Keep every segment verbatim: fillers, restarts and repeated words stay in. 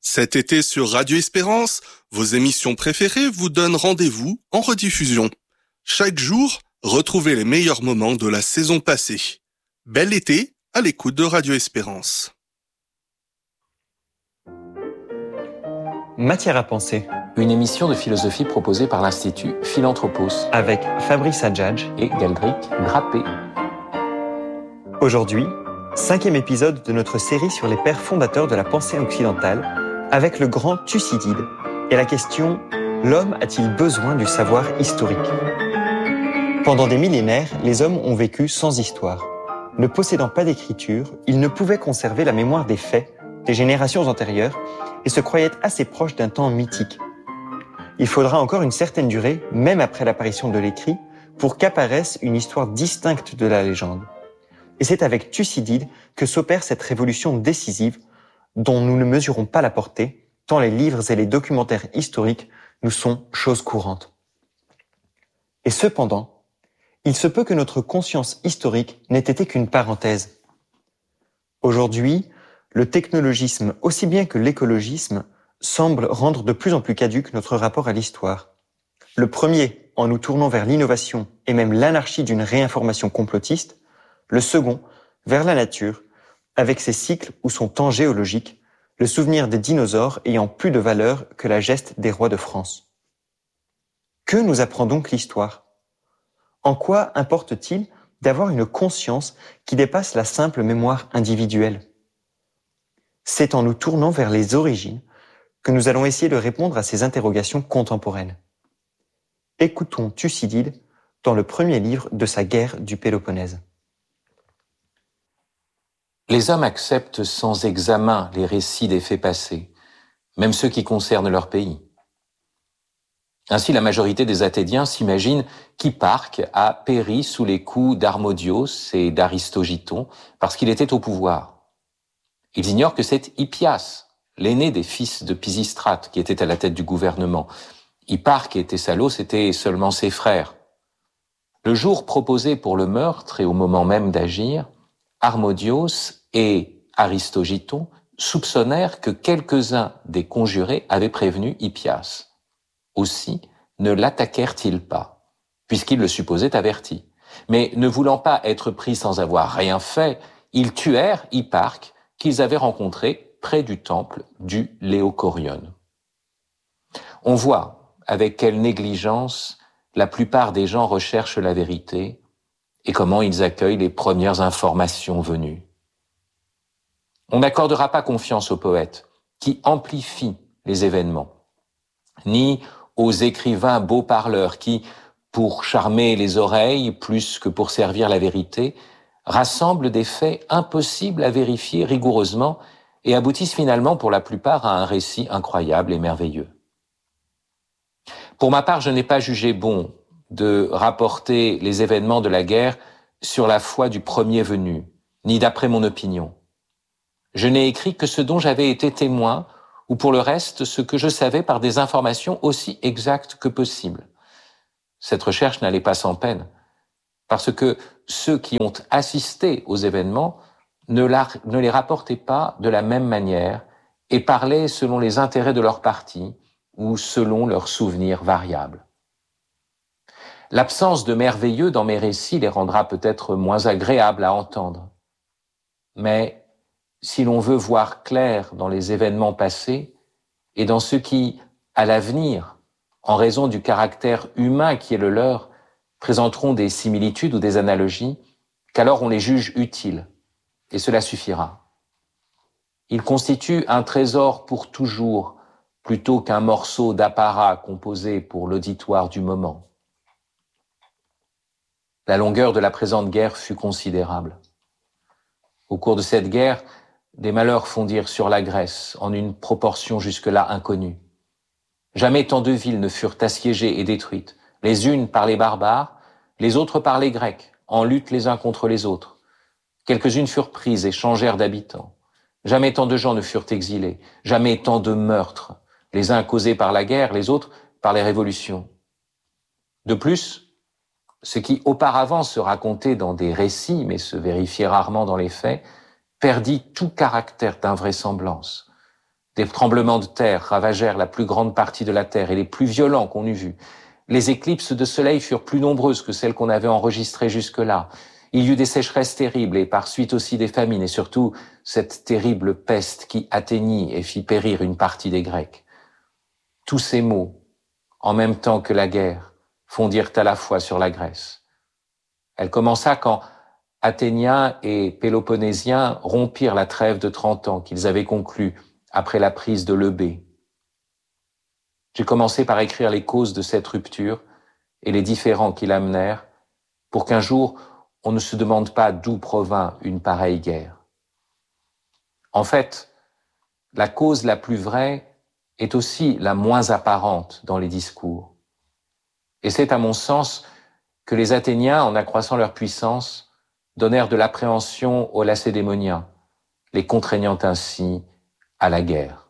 Cet été sur Radio Espérance, vos émissions préférées vous donnent rendez-vous en rediffusion. Chaque jour, retrouvez les meilleurs moments de la saison passée. Bel été à l'écoute de Radio Espérance. Matière à penser. Une émission de philosophie proposée par l'Institut Philanthropos Avec Fabrice Adjadj et Galdric Grappé. Aujourd'hui, cinquième épisode de notre série sur les pères fondateurs de la pensée occidentale, avec le grand Thucydide et la question « L'homme a-t-il besoin du savoir historique ?» Pendant des millénaires, les hommes ont vécu sans histoire. Ne possédant pas d'écriture, ils ne pouvaient conserver la mémoire des faits des générations antérieures et se croyaient assez proches d'un temps mythique. Il faudra encore une certaine durée, même après l'apparition de l'écrit, pour qu'apparaisse une histoire distincte de la légende. Et c'est avec Thucydide que s'opère cette révolution décisive dont nous ne mesurons pas la portée, tant les livres et les documentaires historiques nous sont chose courante. Et cependant, il se peut que notre conscience historique n'ait été qu'une parenthèse. Aujourd'hui, le technologisme, aussi bien que l'écologisme, semble rendre de plus en plus caduque notre rapport à l'histoire. Le premier, en nous tournant vers l'innovation et même l'anarchie d'une réinformation complotiste, le second, vers la nature, avec ses cycles ou son temps géologique, le souvenir des dinosaures ayant plus de valeur que la geste des rois de France. Que nous apprend donc l'histoire ? En quoi importe-t-il d'avoir une conscience qui dépasse la simple mémoire individuelle ? C'est en nous tournant vers les origines que nous allons essayer de répondre à ces interrogations contemporaines. Écoutons Thucydide dans le premier livre de sa guerre du Péloponnèse. Les hommes acceptent sans examen les récits des faits passés, même ceux qui concernent leur pays. Ainsi, la majorité des Athéniens s'imaginent qu'Hipparque a péri sous les coups d'Harmodios et d'Aristogiton parce qu'il était au pouvoir. Ils ignorent que c'est Hippias, l'aîné des fils de Pisistrate, qui était à la tête du gouvernement. Hipparque et Thessalos étaient seulement ses frères. Le jour proposé pour le meurtre et au moment même d'agir, Harmodios et Aristogiton soupçonnèrent que quelques-uns des conjurés avaient prévenu Hippias. Aussi ne l'attaquèrent-ils pas, puisqu'ils le supposaient averti. Mais ne voulant pas être pris sans avoir rien fait, ils tuèrent Hipparque qu'ils avaient rencontré près du temple du Léocorion. On voit avec quelle négligence la plupart des gens recherchent la vérité et comment ils accueillent les premières informations venues. On n'accordera pas confiance aux poètes qui amplifient les événements, ni aux écrivains beaux parleurs qui, pour charmer les oreilles plus que pour servir la vérité, rassemblent des faits impossibles à vérifier rigoureusement et aboutissent finalement pour la plupart à un récit incroyable et merveilleux. Pour ma part, je n'ai pas jugé bon de rapporter les événements de la guerre sur la foi du premier venu, ni d'après mon opinion. Je n'ai écrit que ce dont j'avais été témoin, ou pour le reste, ce que je savais par des informations aussi exactes que possible. Cette recherche n'allait pas sans peine, parce que ceux qui ont assisté aux événements ne, la, ne les rapportaient pas de la même manière et parlaient selon les intérêts de leur parti ou selon leurs souvenirs variables. L'absence de merveilleux dans mes récits les rendra peut-être moins agréables à entendre. Mais si l'on veut voir clair dans les événements passés et dans ceux qui, à l'avenir, en raison du caractère humain qui est le leur, présenteront des similitudes ou des analogies, qu'alors on les juge utiles, et cela suffira. Ils constituent un trésor pour toujours, plutôt qu'un morceau d'apparat composé pour l'auditoire du moment. La longueur de la présente guerre fut considérable. Au cours de cette guerre, des malheurs fondirent sur la Grèce en une proportion jusque-là inconnue. Jamais tant de villes ne furent assiégées et détruites, les unes par les barbares, les autres par les Grecs, en lutte les uns contre les autres. Quelques-unes furent prises et changèrent d'habitants. Jamais tant de gens ne furent exilés, jamais tant de meurtres, les uns causés par la guerre, les autres par les révolutions. De plus, ce qui auparavant se racontait dans des récits, mais se vérifiait rarement dans les faits, perdit tout caractère d'invraisemblance. Des tremblements de terre ravagèrent la plus grande partie de la terre et les plus violents qu'on eût vus. Les éclipses de soleil furent plus nombreuses que celles qu'on avait enregistrées jusque-là. Il y eut des sécheresses terribles et par suite aussi des famines et surtout cette terrible peste qui atteignit et fit périr une partie des Grecs. Tous ces maux, en même temps que la guerre, fondirent à la fois sur la Grèce. Elle commença quand Athéniens et Péloponnésiens rompirent la trêve de trente ans qu'ils avaient conclue après la prise de l'Eubée. J'ai commencé par écrire les causes de cette rupture et les différends qui l'amenèrent pour qu'un jour on ne se demande pas d'où provint une pareille guerre. En fait, la cause la plus vraie est aussi la moins apparente dans les discours. Et c'est à mon sens que les Athéniens, en accroissant leur puissance, donnèrent de l'appréhension aux Lacédémoniens, les contraignant ainsi à la guerre.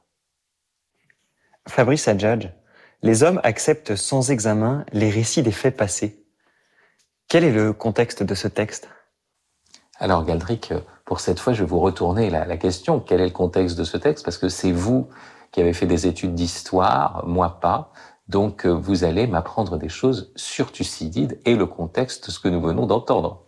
Fabrice Adjadj, les hommes acceptent sans examen les récits des faits passés. Quel est le contexte de ce texte ? Alors Galdric, pour cette fois, je vais vous retourner la, la question. Quel est le contexte de ce texte ? Parce que c'est vous qui avez fait des études d'histoire, moi pas. Donc vous allez m'apprendre des choses sur Thucydide et le contexte de ce que nous venons d'entendre.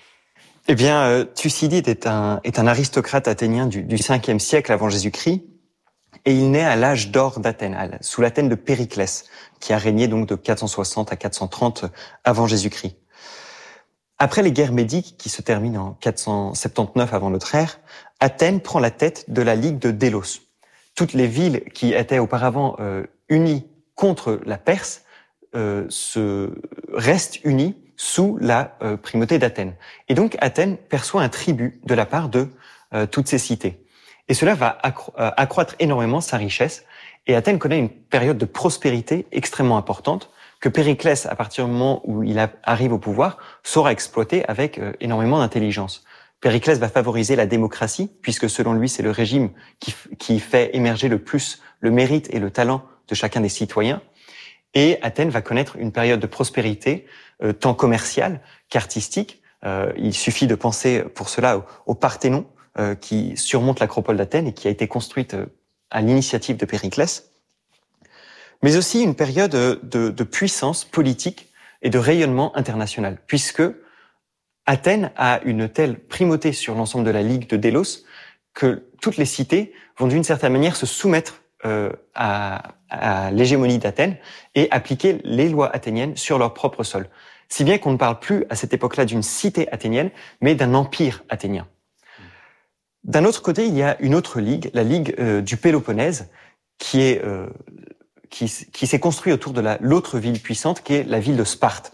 Eh bien, euh, Thucydide est un, est un aristocrate athénien du, du cinquième siècle avant Jésus-Christ. Et il naît à l'âge d'or d'Athènes, sous l'Athènes de Périclès, qui a régné donc de quatre cent soixante à quatre cent trente avant Jésus-Christ. Après les guerres médiques qui se terminent en quatre cent soixante-dix-neuf avant notre ère, Athènes prend la tête de la Ligue de Délos. Toutes les villes qui étaient auparavant euh, unies contre la Perse euh, se restent unies sous la euh, primauté d'Athènes. Et donc Athènes perçoit un tribut de la part de euh, toutes ces cités. Et cela va accro- euh, accroître énormément sa richesse. Et Athènes connaît une période de prospérité extrêmement importante que Périclès, à partir du moment où il a, arrive au pouvoir, saura exploiter avec euh, énormément d'intelligence. Périclès va favoriser la démocratie, puisque selon lui, c'est le régime qui, qui fait émerger le plus le mérite et le talent de chacun des citoyens. Et Athènes va connaître une période de prospérité, euh, tant commerciale qu'artistique. Euh, il suffit de penser pour cela au, au Parthénon, euh, qui surmonte l'acropole d'Athènes et qui a été construite euh, à l'initiative de Périclès. Mais aussi une période de, de puissance politique et de rayonnement international, puisque Athènes a une telle primauté sur l'ensemble de la Ligue de Délos que toutes les cités vont d'une certaine manière se soumettre euh, à, à l'hégémonie d'Athènes et appliquer les lois athéniennes sur leur propre sol. Si bien qu'on ne parle plus à cette époque-là d'une cité athénienne, mais d'un empire athénien. D'un autre côté, il y a une autre ligue, la Ligue euh, du Péloponnèse, qui est euh, qui, qui s'est construite autour de la, l'autre ville puissante, qui est la ville de Sparte.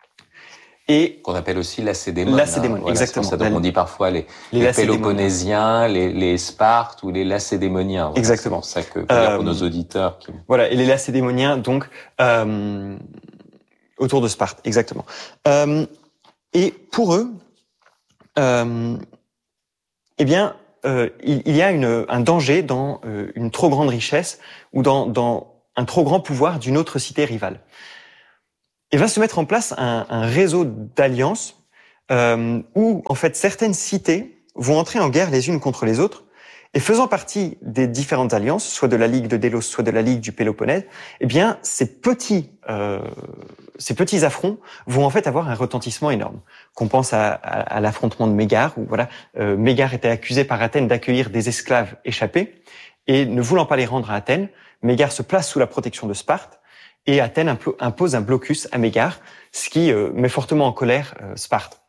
Et qu'on appelle aussi Lacédémone. Lacédémone, hein, voilà, exactement. C'est pour ça qu'on dit parfois les, les, les Péloponnésiens, les, les Spartes ou les Lacédémoniens. Voilà, exactement. C'est pour ça que euh, pour nos auditeurs. Qui... Voilà, et les Lacédémoniens, donc euh, autour de Sparte, exactement. Euh, et pour eux, euh, eh bien, euh, il, il y a une, un danger dans euh, une trop grande richesse ou dans, dans un trop grand pouvoir d'une autre cité rivale. Et va se mettre en place un, un réseau d'alliances euh, où, en fait, certaines cités vont entrer en guerre les unes contre les autres, et faisant partie des différentes alliances, soit de la Ligue de Délos, soit de la Ligue du Péloponnèse, eh bien, ces petits, euh, ces petits affronts vont en fait avoir un retentissement énorme. Qu'on pense à, à, à l'affrontement de Mégare, où voilà, euh, Mégare était accusé par Athènes d'accueillir des esclaves échappés, et ne voulant pas les rendre à Athènes, Mégare se place sous la protection de Sparte, et Athènes impose un blocus à Mégare, ce qui euh, met fortement en colère euh, Sparte.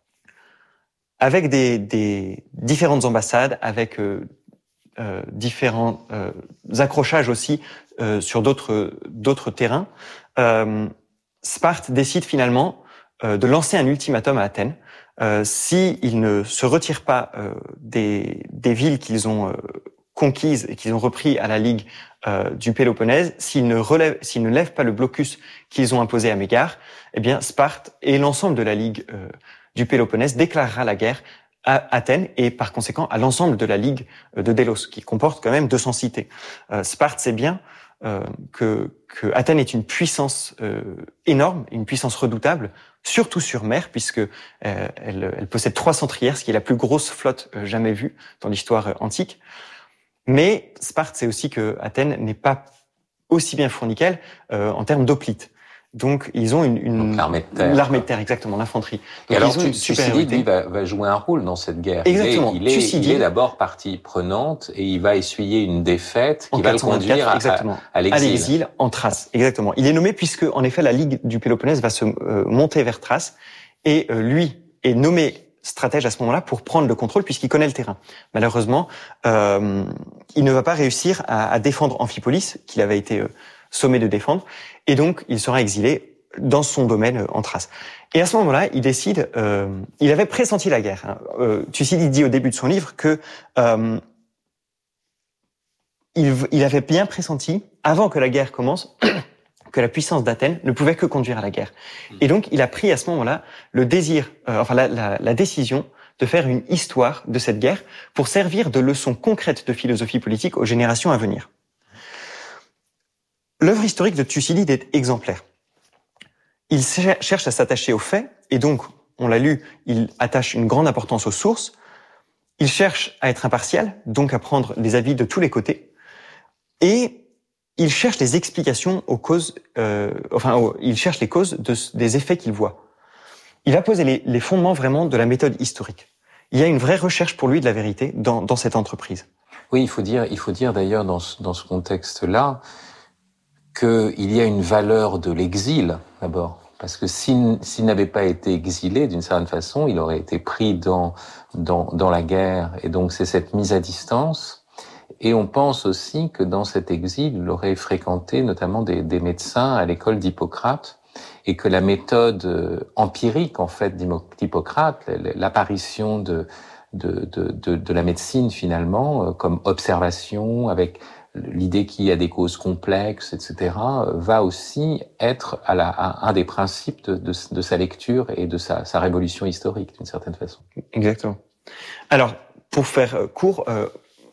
Avec des, des différentes ambassades, avec euh, euh, différents euh, accrochages aussi euh, sur d'autres d'autres terrains, euh, Sparte décide finalement euh, de lancer un ultimatum à Athènes. Euh, s'ils ne se retirent pas euh, des, des villes qu'ils ont euh, conquises et qu'ils ont repris à la Ligue euh, du Péloponnèse, s'ils ne relèvent, s'ils ne lèvent pas le blocus qu'ils ont imposé à Mégare, eh bien Sparte et l'ensemble de la Ligue euh, du Péloponnèse déclarera la guerre à Athènes et par conséquent à l'ensemble de la Ligue de Délos, qui comporte quand même deux cents cités. Euh, Sparte sait bien euh, que, que Athènes est une puissance euh, énorme, une puissance redoutable, surtout sur mer, puisque euh, elle, elle possède trois cents trières, ce qui est la plus grosse flotte euh, jamais vue dans l'histoire euh, antique. Mais Sparte sait aussi que Athènes n'est pas aussi bien fournie qu'elle euh, en termes d'hoplites. Donc, ils ont une, une l'armée de terre. L'armée de terre, exactement, l'infanterie. Donc, et alors, ils ont une Thucydide, lui, va, va jouer un rôle dans cette guerre. Exactement. Il est, il est, il est d'abord partie prenante et il va essuyer une défaite qui va le conduire à, exactement, à, à l'exil. À l'exil, en Thrace, exactement. Il est nommé puisque, en effet, la Ligue du Péloponnèse va se euh, monter vers Thrace et euh, lui est nommé stratège à ce moment-là pour prendre le contrôle puisqu'il connaît le terrain. Malheureusement, euh, il ne va pas réussir à, à défendre Amphipolis, qu'il avait été euh, sommé de défendre, et donc il sera exilé dans son domaine euh, en Thrace. Et à ce moment-là, il décide, euh, il avait pressenti la guerre. Hein. Euh, Thucydide dit au début de son livre que euh, il, il avait bien pressenti, avant que la guerre commence, que la puissance d'Athènes ne pouvait que conduire à la guerre. Et donc, il a pris à ce moment-là le désir, euh, enfin la, la, la décision de faire une histoire de cette guerre pour servir de leçon concrète de philosophie politique aux générations à venir. L'œuvre historique de Thucydide est exemplaire. Il cherche à s'attacher aux faits, et donc, on l'a lu, il attache une grande importance aux sources. Il cherche à être impartial, donc à prendre les avis de tous les côtés. Et il cherche les explications aux causes, euh, enfin, aux, il cherche les causes de, des effets qu'il voit. Il va poser les, les fondements vraiment de la méthode historique. Il y a une vraie recherche pour lui de la vérité dans, dans cette entreprise. Oui, il faut dire, il faut dire d'ailleurs dans ce, dans ce contexte-là, qu'il y a une valeur de l'exil, d'abord. Parce que s'il, s'il n'avait pas été exilé, d'une certaine façon, il aurait été pris dans, dans, dans la guerre. Et donc, c'est cette mise à distance. Et on pense aussi que dans cet exil, il aurait fréquenté notamment des, des médecins à l'école d'Hippocrate, et que la méthode empirique, en fait, d'Hippocrate, l'apparition de, de, de, de, de la médecine, finalement, comme observation, avec l'idée qu'il y a des causes complexes, et cetera, va aussi être à la, à un des principes de, de, de sa lecture et de sa, sa révolution historique, d'une certaine façon. Exactement. Alors, pour faire court, euh,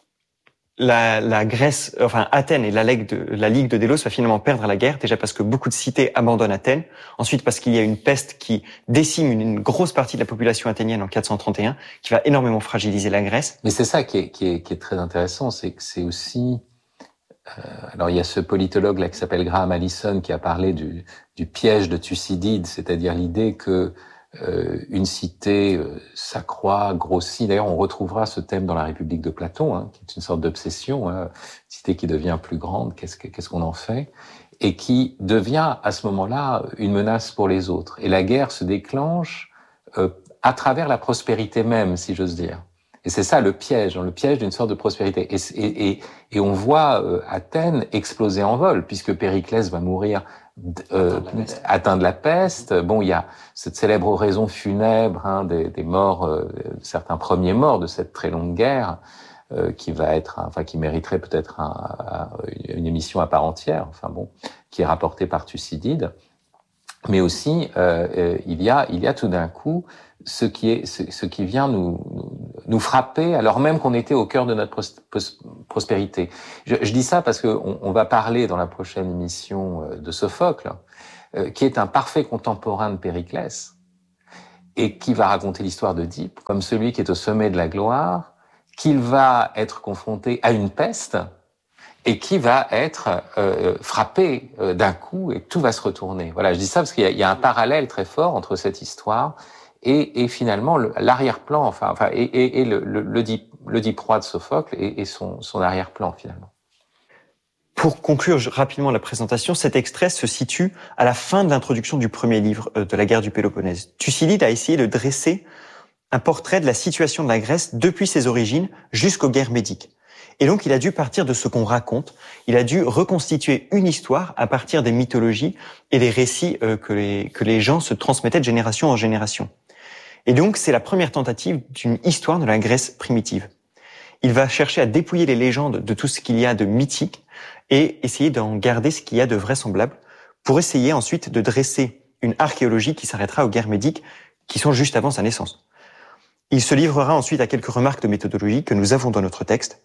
la, la Grèce, enfin Athènes et la Ligue de, la Ligue de Délos va finalement perdre la guerre, déjà parce que beaucoup de cités abandonnent Athènes, ensuite parce qu'il y a une peste qui décime une, une grosse partie de la population athénienne en quatre cent trente et un, qui va énormément fragiliser la Grèce. Mais c'est ça qui est, qui est, qui est très intéressant, c'est que c'est aussi... Euh, alors il y a ce politologue là qui s'appelle Graham Allison qui a parlé du, du piège de Thucydide, c'est-à-dire l'idée que euh, une cité euh, s'accroît, grossit. D'ailleurs, on retrouvera ce thème dans la République de Platon, hein, qui est une sorte d'obsession. Hein, cité qui devient plus grande, qu'est-ce, que, qu'est-ce qu'on en fait, et qui devient à ce moment-là une menace pour les autres. Et la guerre se déclenche euh, à travers la prospérité même, si j'ose dire. Et c'est ça le piège, le piège d'une sorte de prospérité. Et, et, et, et on voit euh, Athènes exploser en vol, puisque Périclès va mourir euh, atteint de la peste. Bon, il y a cette célèbre oraison funèbre hein, des, des morts, euh, certains premiers morts de cette très longue guerre, euh, qui va être, enfin, qui mériterait peut-être un, un, une émission à part entière. Enfin bon, qui est rapportée par Thucydide. Mais aussi, euh, il y a, il y a tout d'un coup ce qui est, ce, ce qui vient nous, nous frapper, alors même qu'on était au cœur de notre pros, pros, prospérité. Je, je dis ça parce que on, on va parler dans la prochaine émission de Sophocle, euh, qui est un parfait contemporain de Périclès et qui va raconter l'histoire d'Oedipe comme celui qui est au sommet de la gloire, qu'il va être confronté à une peste et qui va être euh, frappé euh, d'un coup et tout va se retourner. Voilà, je dis ça parce qu'il y a, il y a un parallèle très fort entre cette histoire et, et finalement le, l'arrière-plan, enfin, enfin, et, et, et le, le, l'Oedipe roi de Sophocle et, et son, son arrière-plan finalement. Pour conclure rapidement la présentation, cet extrait se situe à la fin de l'introduction du premier livre de la guerre du Péloponnèse. Thucydide a essayé de dresser un portrait de la situation de la Grèce depuis ses origines jusqu'aux guerres médiques. Et donc, il a dû partir de ce qu'on raconte. Il a dû reconstituer une histoire à partir des mythologies et des récits euh, que les que les gens se transmettaient de génération en génération. Et donc, c'est la première tentative d'une histoire de la Grèce primitive. Il va chercher à dépouiller les légendes de tout ce qu'il y a de mythique et essayer d'en garder ce qu'il y a de vraisemblable pour essayer ensuite de dresser une archéologie qui s'arrêtera aux guerres médiques qui sont juste avant sa naissance. Il se livrera ensuite à quelques remarques de méthodologie que nous avons dans notre texte.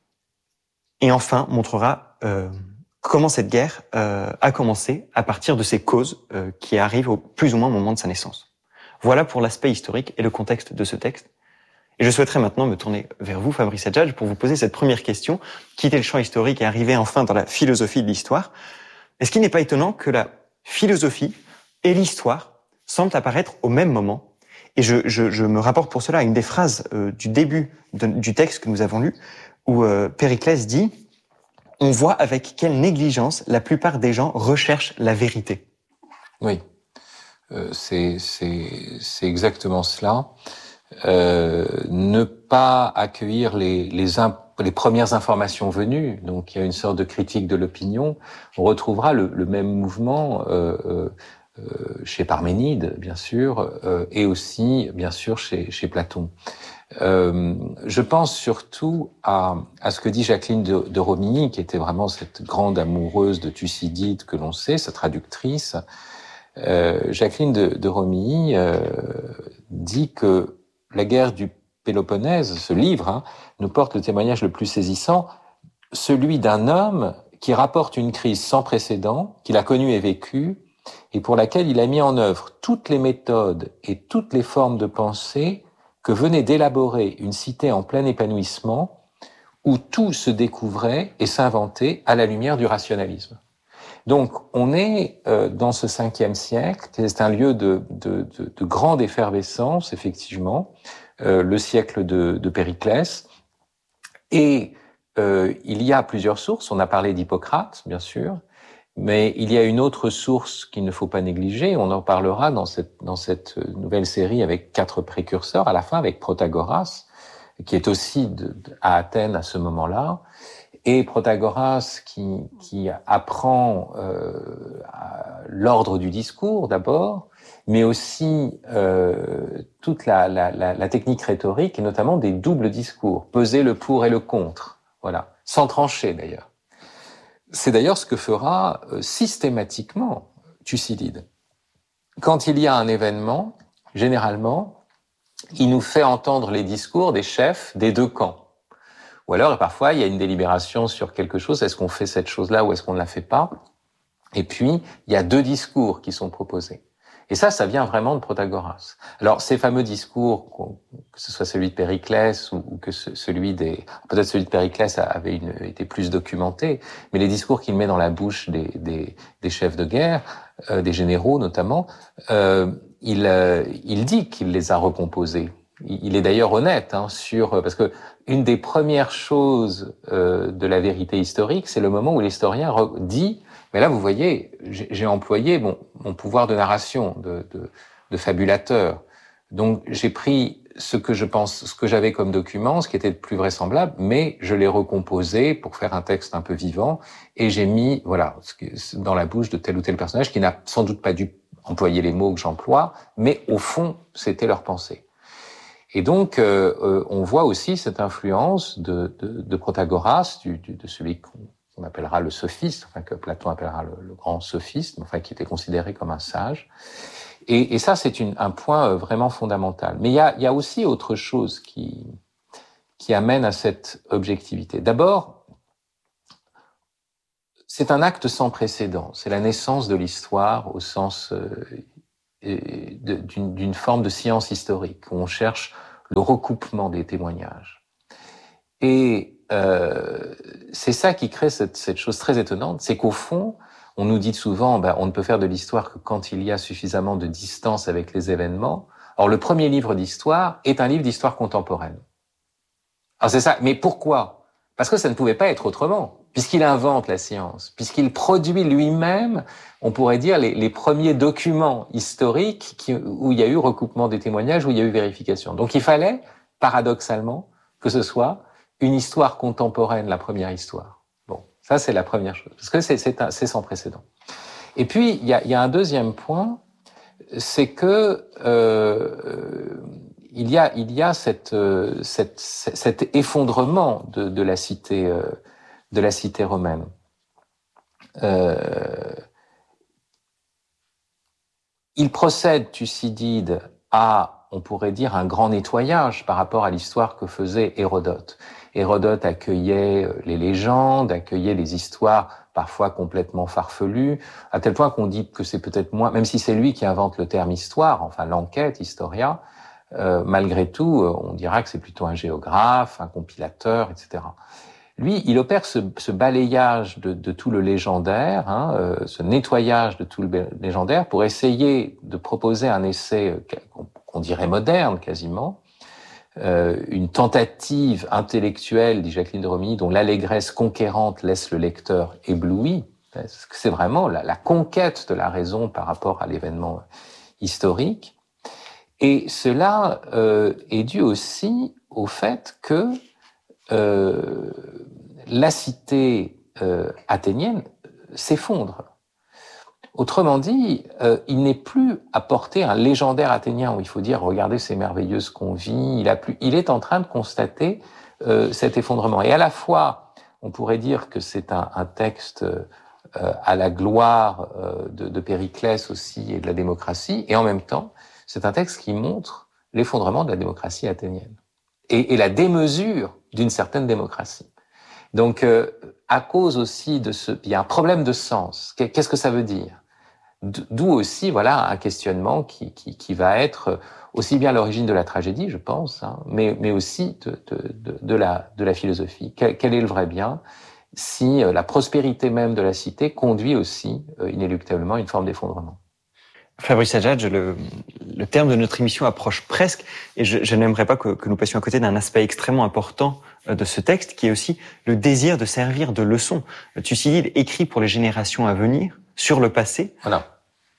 Et enfin, montrera euh, comment cette guerre euh, a commencé à partir de ces causes euh, qui arrivent au plus ou moins au moment de sa naissance. Voilà pour l'aspect historique et le contexte de ce texte. Et je souhaiterais maintenant me tourner vers vous, Fabrice Adjadj, pour vous poser cette première question, quitter le champ historique et arriver enfin dans la philosophie de l'histoire. Est-ce qu'il n'est pas étonnant que la philosophie et l'histoire semblent apparaître au même moment? Et je, je, je me rapporte pour cela à une des phrases euh, du début de, du texte que nous avons lu, où euh, Périclès dit « On voit avec quelle négligence la plupart des gens recherchent la vérité. » Oui, euh, c'est, c'est, c'est exactement cela. Euh, ne pas accueillir les, les, imp- les premières informations venues, donc il y a une sorte de critique de l'opinion. On retrouvera le, le même mouvement euh, euh, chez Parménide, bien sûr, euh, et aussi, bien sûr, chez, chez Platon. Euh, je pense surtout à, à ce que dit Jacqueline de, de Romilly, qui était vraiment cette grande amoureuse de Thucydide que l'on sait, sa traductrice. Euh, Jacqueline de, de Romilly euh, dit que la guerre du Péloponnèse, ce livre, hein, nous porte le témoignage le plus saisissant, celui d'un homme qui rapporte une crise sans précédent, qu'il a connue et vécue, et pour laquelle il a mis en œuvre toutes les méthodes et toutes les formes de pensée que venait d'élaborer une cité en plein épanouissement, où tout se découvrait et s'inventait à la lumière du rationalisme. Donc, on est euh, dans ce cinquième siècle, c'est un lieu de, de, de, de grande effervescence, effectivement, euh, le siècle de, de Périclès, et euh, il y a plusieurs sources, on a parlé d'Hippocrate, bien sûr, mais il y a une autre source qu'il ne faut pas négliger, on en parlera dans cette, dans cette nouvelle série avec quatre précurseurs, à la fin avec Protagoras, qui est aussi de, de, à Athènes à ce moment-là, et Protagoras qui, qui apprend euh, l'ordre du discours d'abord, mais aussi euh, toute la, la, la, la technique rhétorique, et notamment des doubles discours, peser le pour et le contre, voilà, sans trancher d'ailleurs. C'est d'ailleurs ce que fera euh, systématiquement Thucydide. Quand il y a un événement, généralement, il nous fait entendre les discours des chefs des deux camps. Ou alors, parfois, il y a une délibération sur quelque chose. Est-ce qu'on fait cette chose-là ou est-ce qu'on ne la fait pas? Et puis, il y a deux discours qui sont proposés. Et ça, ça vient vraiment de Protagoras. Alors, ces fameux discours, que ce soit celui de Périclès ou, ou que ce, celui des... Peut-être celui de Périclès avait une, été plus documenté, mais les discours qu'il met dans la bouche des, des, des chefs de guerre, euh, des généraux notamment, euh, il, euh, il dit qu'il les a recomposés. Il est d'ailleurs honnête hein, sur parce que une des premières choses euh, de la vérité historique, c'est le moment où l'historien dit mais là vous voyez, j'ai, j'ai employé mon, mon pouvoir de narration, de, de, de fabulateur. Donc j'ai pris ce que je pense, ce que j'avais comme document, ce qui était le plus vraisemblable, mais je l'ai recomposé pour faire un texte un peu vivant et j'ai mis voilà dans la bouche de tel ou tel personnage qui n'a sans doute pas dû employer les mots que j'emploie, mais au fond c'était leur pensée. Et donc, euh, euh, on voit aussi cette influence de, de, de Protagoras, du, du, de celui qu'on, qu'on appellera le sophiste, enfin que Platon appellera le, le grand sophiste, enfin qui était considéré comme un sage. Et, et ça, c'est une, un point vraiment fondamental. Mais il y a, il y a aussi autre chose qui, qui amène à cette objectivité. D'abord, c'est un acte sans précédent. C'est la naissance de l'histoire au sens euh, D'une, d'une forme de science historique, où on cherche le recoupement des témoignages. Et euh, c'est ça qui crée cette, cette chose très étonnante, c'est qu'au fond, on nous dit souvent, ben, on ne peut faire de l'histoire que quand il y a suffisamment de distance avec les événements. Or, le premier livre d'histoire est un livre d'histoire contemporaine. Alors c'est ça, mais pourquoi? Parce que ça ne pouvait pas être autrement. Puisqu'il invente la science, puisqu'il produit lui-même, on pourrait dire, les, les premiers documents historiques qui, où il y a eu recoupement des témoignages, où il y a eu vérification. Donc il fallait, paradoxalement, que ce soit une histoire contemporaine, la première histoire. Bon, ça c'est la première chose, parce que c'est, c'est, un, c'est sans précédent. Et puis, il y a, il y a un deuxième point, c'est que euh, il y a, il y a cette, cette, cet effondrement de, de la cité euh, de la cité romaine. Euh, il procède, Thucydide, à, on pourrait dire, un grand nettoyage par rapport à l'histoire que faisait Hérodote. Hérodote accueillait les légendes, accueillait les histoires parfois complètement farfelues, à tel point qu'on dit que c'est peut-être moins, même si c'est lui qui invente le terme histoire, enfin l'enquête, historia, euh, malgré tout, on dira que c'est plutôt un géographe, un compilateur, et cetera. Lui, il opère ce, ce balayage de, de tout le légendaire, hein, euh, ce nettoyage de tout le légendaire pour essayer de proposer un essai qu'on, qu'on dirait moderne quasiment, euh, une tentative intellectuelle, dit Jacqueline de Romilly, dont l'allégresse conquérante laisse le lecteur ébloui. C'est vraiment la, la conquête de la raison par rapport à l'événement historique. Et cela euh, est dû aussi au fait que euh, la cité euh, athénienne s'effondre. Autrement dit, euh, il n'est plus à porter un légendaire athénien où il faut dire « regardez, c'est merveilleux ce qu'on vit ». Il a plus, il est en train de constater euh, cet effondrement. Et à la fois, on pourrait dire que c'est un, un texte euh, à la gloire euh, de, de Périclès aussi et de la démocratie, et en même temps, c'est un texte qui montre l'effondrement de la démocratie athénienne et, et la démesure d'une certaine démocratie. Donc, euh, à cause aussi de ce... Il y a un problème de sens. Qu'est-ce que ça veut dire ? D'où aussi, voilà, un questionnement qui, qui, qui va être aussi bien à l'origine de la tragédie, je pense, hein, mais, mais aussi de, de, de, de, la, de la philosophie. Quel, quel est le vrai bien si euh, la prospérité même de la cité conduit aussi, euh, inéluctablement, à une forme d'effondrement? Fabrice Adjadj, le, le terme de notre émission approche presque, et je, je n'aimerais pas que, que nous passions à côté d'un aspect extrêmement important de ce texte, qui est aussi le désir de servir de leçon. Thucydide écrit pour les générations à venir, sur le passé. Voilà.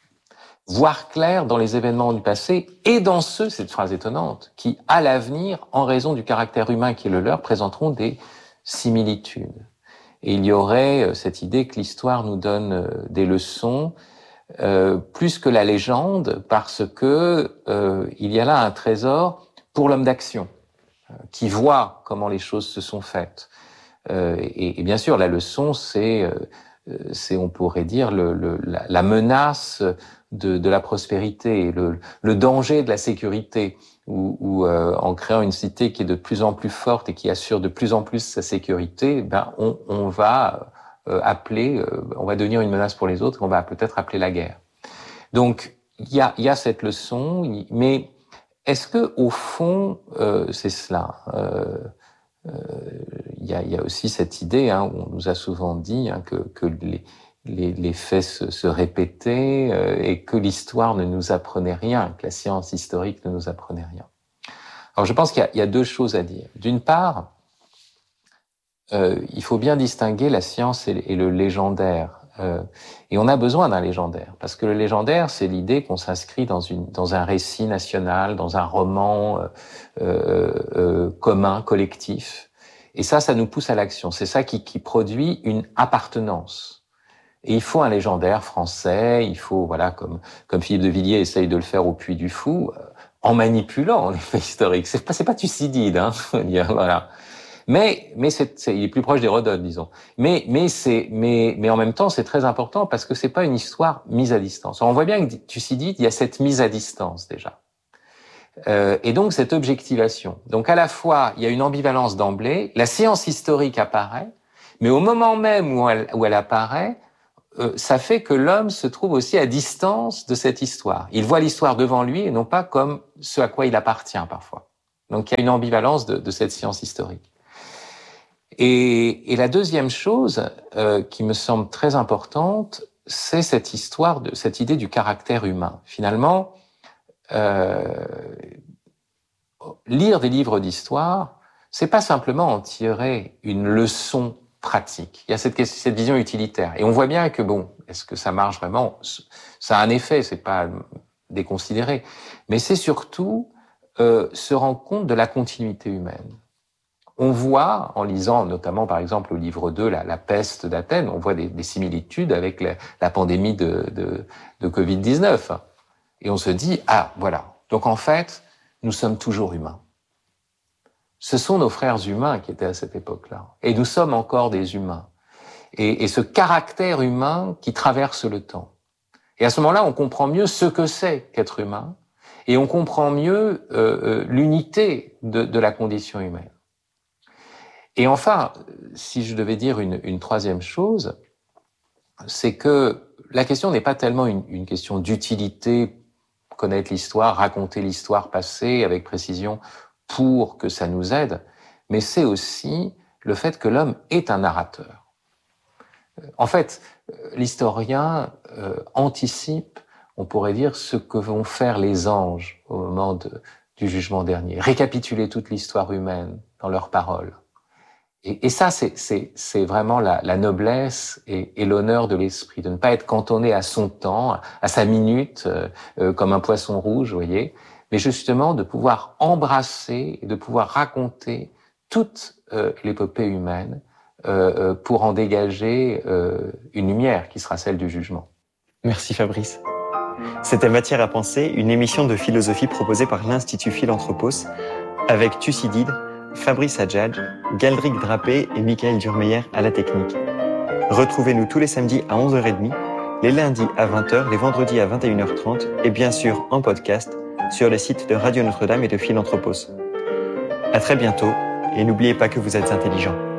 Voir clair dans les événements du passé et dans ceux, cette phrase étonnante, qui, à l'avenir, en raison du caractère humain qui est le leur, présenteront des similitudes. Et il y aurait cette idée que l'histoire nous donne des leçons, Euh, plus que la légende, parce que euh, il y a là un trésor pour l'homme d'action, euh, qui voit comment les choses se sont faites. Euh, et, et bien sûr, la leçon, c'est, euh, c'est on pourrait dire, le, le, la, la menace de, de la prospérité, le, le danger de la sécurité, où, où euh, en créant une cité qui est de plus en plus forte et qui assure de plus en plus sa sécurité, ben on, on va Euh, appeler, euh, on va devenir une menace pour les autres, on va peut-être appeler la guerre. Donc, il y a, y a cette leçon, mais est-ce que au fond, euh, c'est cela euh, euh, y a, y a aussi cette idée, hein, où on nous a souvent dit hein, que, que les, les, les faits se, se répétaient euh, et que l'histoire ne nous apprenait rien, que la science historique ne nous apprenait rien. Alors, je pense qu'il y a, y a deux choses à dire. D'une part, Euh, il faut bien distinguer la science et, et le légendaire. Euh, et on a besoin d'un légendaire, parce que le légendaire, c'est l'idée qu'on s'inscrit dans, une, dans un récit national, dans un roman euh, euh, euh, commun, collectif. Et ça, ça nous pousse à l'action. C'est ça qui, qui produit une appartenance. Et il faut un légendaire français, il faut, voilà, comme, comme Philippe de Villiers essaye de le faire au Puy du Fou, euh, en manipulant les faits historiques. C'est pas, c'est pas Thucydide, hein, voilà. Mais, mais c'est, c'est, il est plus proche d'Hérodote, disons. Mais, mais c'est, mais, mais en même temps, c'est très important parce que c'est pas une histoire mise à distance. Alors, on voit bien que Thucydide, il y a cette mise à distance déjà. Euh, et donc cette objectivation. Donc à la fois, il y a une ambivalence d'emblée. La science historique apparaît, mais au moment même où elle, où elle apparaît, euh, ça fait que l'homme se trouve aussi à distance de cette histoire. Il voit l'histoire devant lui et non pas comme ce à quoi il appartient parfois. Donc il y a une ambivalence de, de cette science historique. Et, et la deuxième chose euh, qui me semble très importante, c'est cette histoire, de cette idée du caractère humain. Finalement, euh, lire des livres d'histoire, c'est pas simplement en tirer une leçon pratique. Il y a cette, cette vision utilitaire. Et on voit bien que bon, est-ce que ça marche vraiment ? Ça a un effet, c'est pas déconsidéré. Mais c'est surtout euh, se rendre compte de la continuité humaine. On voit, en lisant notamment par exemple au livre deux, la, la peste d'Athènes, on voit des, des similitudes avec la, la pandémie de, de, de covid dix-neuf. Et on se dit, ah voilà, donc en fait, nous sommes toujours humains. Ce sont nos frères humains qui étaient à cette époque-là. Et nous sommes encore des humains. Et, et ce caractère humain qui traverse le temps. Et à ce moment-là, on comprend mieux ce que c'est qu'être humain. Et on comprend mieux euh, euh, l'unité de, de la condition humaine. Et enfin, si je devais dire une, une troisième chose, c'est que la question n'est pas tellement une, une question d'utilité connaître l'histoire, raconter l'histoire passée avec précision pour que ça nous aide, mais c'est aussi le fait que l'homme est un narrateur. En fait, l'historien euh, anticipe, on pourrait dire, ce que vont faire les anges au moment de, du jugement dernier, récapituler toute l'histoire humaine dans leurs paroles. Et, et ça, c'est, c'est, c'est vraiment la, la noblesse et, et l'honneur de l'esprit, de ne pas être cantonné à son temps, à sa minute, euh, euh, comme un poisson rouge, vous voyez, mais justement de pouvoir embrasser et de pouvoir raconter toute euh, l'épopée humaine euh, pour en dégager euh, une lumière qui sera celle du jugement. Merci Fabrice. C'était Matière à penser, une émission de philosophie proposée par l'Institut Philanthropos avec Thucydide, Fabrice Adjadj, Galdric Drapé et Michael Durmeyer à la technique. Retrouvez-nous tous les samedis à onze heures trente, les lundis à vingt heures, les vendredis à vingt et une heures trente et bien sûr en podcast sur les sites de Radio Notre-Dame et de Philanthropos. À très bientôt et n'oubliez pas que vous êtes intelligents.